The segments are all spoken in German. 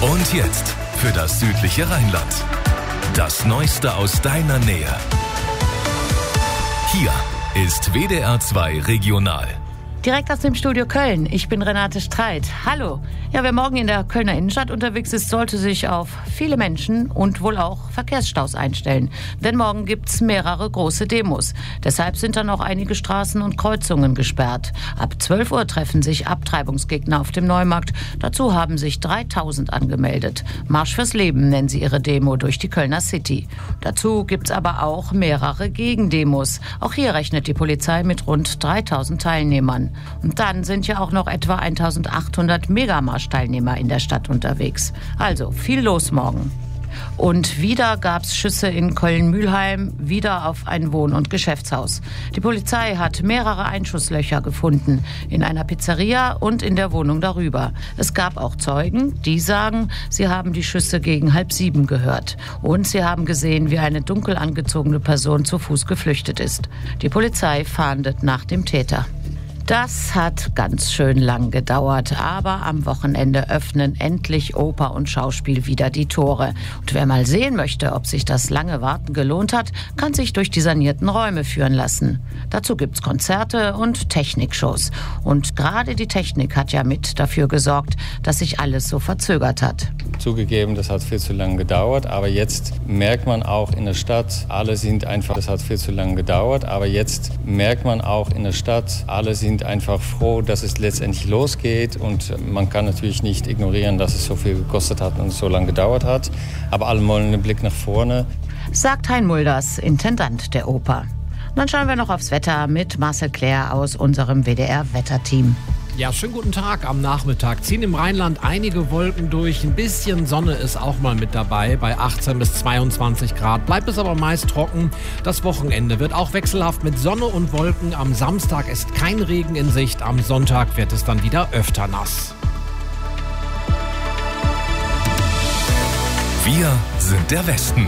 Und jetzt für das südliche Rheinland. Das Neueste aus deiner Nähe. Hier ist WDR 2 Regional. Direkt aus dem Studio Köln. Ich bin Renate Streit. Hallo. Ja, wer morgen in der Kölner Innenstadt unterwegs ist, sollte sich auf viele Menschen und wohl auch Verkehrsstaus einstellen. Denn morgen gibt's mehrere große Demos. Deshalb sind dann auch einige Straßen und Kreuzungen gesperrt. Ab 12 Uhr treffen sich Abtreibungsgegner auf dem Neumarkt. Dazu haben sich 3000 angemeldet. Marsch fürs Leben nennen sie ihre Demo durch die Kölner City. Dazu gibt's aber auch mehrere Gegendemos. Auch hier rechnet die Polizei mit rund 3000 Teilnehmern. Und dann sind ja auch noch etwa 1800 Megamarsch-Teilnehmer in der Stadt unterwegs. Also viel los morgen. Und wieder gab's Schüsse in Köln-Mühlheim, wieder auf ein Wohn- und Geschäftshaus. Die Polizei hat mehrere Einschusslöcher gefunden, in einer Pizzeria und in der Wohnung darüber. Es gab auch Zeugen, die sagen, sie haben die Schüsse gegen 6:30 gehört. Und sie haben gesehen, wie eine dunkel angezogene Person zu Fuß geflüchtet ist. Die Polizei fahndet nach dem Täter. Das hat ganz schön lang gedauert, aber am Wochenende öffnen endlich Oper und Schauspiel wieder die Tore. Und wer mal sehen möchte, ob sich das lange Warten gelohnt hat, kann sich durch die sanierten Räume führen lassen. Dazu gibt's Konzerte und Technikshows. Und gerade die Technik hat ja mit dafür gesorgt, dass sich alles so verzögert hat. Zugegeben, das hat viel zu lange gedauert, aber jetzt merkt man auch in der Stadt, das hat viel zu lange gedauert, aber jetzt merkt man auch in der Stadt, alle sind einfach froh, dass es letztendlich losgeht und man kann natürlich nicht ignorieren, dass es so viel gekostet hat und so lange gedauert hat, aber alle wollen einen Blick nach vorne. Sagt Hein Mulders, Intendant der Oper. Und dann schauen wir noch aufs Wetter mit Marcel Claire aus unserem WDR-Wetterteam. Ja, schönen guten Tag am Nachmittag. Ziehen im Rheinland einige Wolken durch. Ein bisschen Sonne ist auch mal mit dabei bei 18 bis 22 Grad. Bleibt es aber meist trocken. Das Wochenende wird auch wechselhaft mit Sonne und Wolken. Am Samstag ist kein Regen in Sicht. Am Sonntag wird es dann wieder öfter nass. Wir sind der Westen.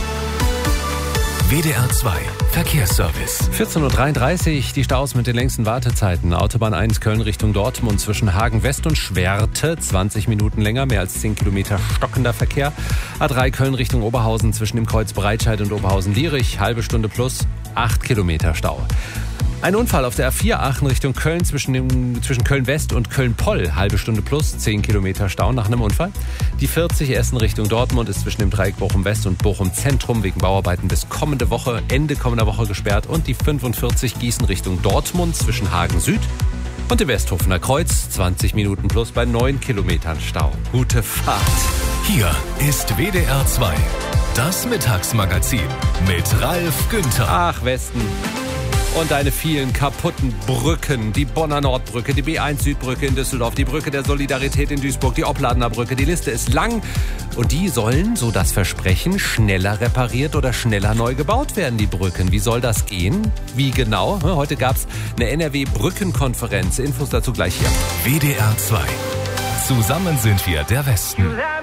WDR 2 Verkehrsservice. 14.33 Uhr, die Staus mit den längsten Wartezeiten. Autobahn 1 Köln Richtung Dortmund zwischen Hagen West und Schwerte. 20 Minuten länger, mehr als 10 Kilometer stockender Verkehr. A3 Köln Richtung Oberhausen zwischen dem Kreuz Breitscheid und Oberhausen-Lierich. Halbe Stunde plus 8 Kilometer Stau. Ein Unfall auf der A4 Aachen Richtung Köln zwischen Köln-West und Köln-Poll. Halbe Stunde plus 10 Kilometer Stau nach einem Unfall. Die 40 Essen Richtung Dortmund ist zwischen dem Dreieck Bochum-West und Bochum-Zentrum wegen Bauarbeiten bis Ende kommender Woche gesperrt. Und die 45 Gießen Richtung Dortmund zwischen Hagen-Süd und dem Westhofener Kreuz. 20 Minuten plus bei 9 Kilometern Stau. Gute Fahrt. Hier ist WDR 2, das Mittagsmagazin mit Ralf Günther. Ach, Westen. Und deine vielen kaputten Brücken, die Bonner Nordbrücke, die B1 Südbrücke in Düsseldorf, die Brücke der Solidarität in Duisburg, die Opladener Brücke, die Liste ist lang. Und die sollen, so das Versprechen, schneller repariert oder schneller neu gebaut werden, die Brücken. Wie soll das gehen? Wie genau? Heute gab's eine NRW-Brückenkonferenz. Infos dazu gleich hier. WDR 2. Zusammen sind wir der Westen.